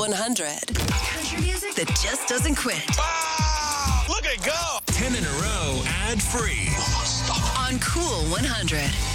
100. Country music that just doesn't quit. Wow! Look at it go! 10 in a row, ad-free. On Cool 100.